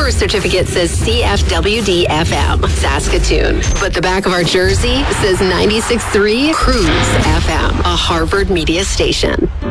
birth certificate says CFWD-FM, Saskatoon. But the back of our jersey says 96.3 Cruise FM, a Harvard media station.